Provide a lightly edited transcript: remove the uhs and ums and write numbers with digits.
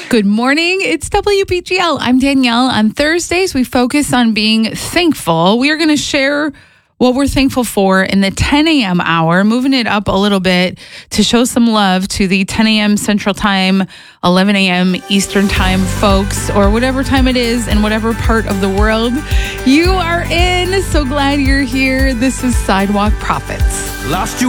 Good morning. It's WPGL. I'm Danielle. On Thursdays, we focus on being thankful. We are going to share what we're thankful for in the 10 a.m. hour, moving it up a little bit to show some love to the 10 a.m. Central Time, 11 a.m. Eastern Time folks, or whatever time it is in whatever part of the world you are in. So glad you're here. This is Sidewalk Prophets. Lost you